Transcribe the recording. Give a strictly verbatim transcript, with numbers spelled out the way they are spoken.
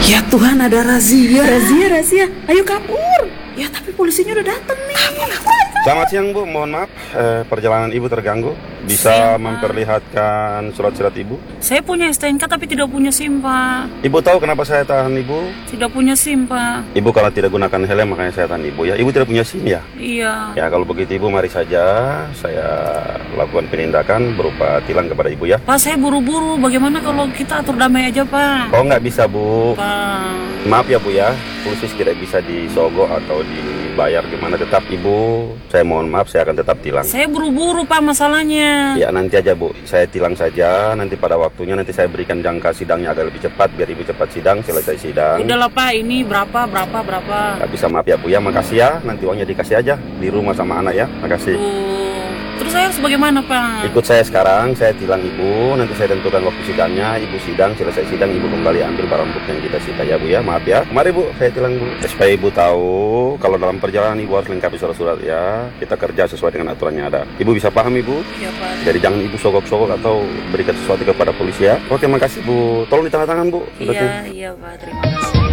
Ya Tuhan, ada razia. Razia, razia. Ayo kabur. Ya tapi polisinya udah datang nih. Selamat siang Bu, mohon maaf eh, perjalanan Ibu terganggu. Bisa memperlihatkan surat-surat Ibu? Saya punya S T N K tapi tidak punya SIM, Pak. Ibu tahu kenapa saya tahan Ibu? Tidak punya SIM, Pak. Ibu kalau tidak gunakan helm makanya saya tahan Ibu ya. Ibu tidak punya SIM ya? Iya. Ya kalau begitu Ibu mari saja saya lakukan penindakan berupa tilang kepada Ibu ya. Pak, saya buru-buru. Bagaimana kalau kita atur damai aja, Pak? Oh nggak bisa Bu. Pak. Maaf ya Bu ya, khusus tidak bisa disogok atau dibayar gimana, tetap Ibu. Saya mohon maaf, saya akan tetap tilang. Saya buru-buru, Pak, masalahnya. Ya nanti aja Bu, saya tilang saja. Nanti pada waktunya nanti saya berikan jangka sidangnya agak lebih cepat biar Ibu cepat sidang, selesai sidang. Udahlah, Pak, ini berapa, berapa, berapa. Gak bisa, maaf ya Bu ya, makasih ya. Nanti uangnya dikasih aja di rumah sama anak ya, makasih. Uh, terus saya harus bagaimana, Pak? Ikut saya sekarang, saya tilang Ibu. Nanti saya tentukan waktu sidangnya. Ibu sidang, selesai sidang Ibu kembali ambil barang bukti yang kita sita ya Bu ya. Maaf ya, mari Bu, saya tilang Bu. Supaya Ibu tahu kalau dalam perjalanan Ibu harus lengkapi surat-surat ya. Kita kerja sesuai dengan aturan yang ada. Ibu bisa paham Ibu? Iya, Pak. Jadi jangan Ibu sogok-sogok atau berikan sesuatu kepada polisi ya. Oke, makasih Bu. Tolong ditandatangan Bu. Iya, iya, Pak. Terima kasih.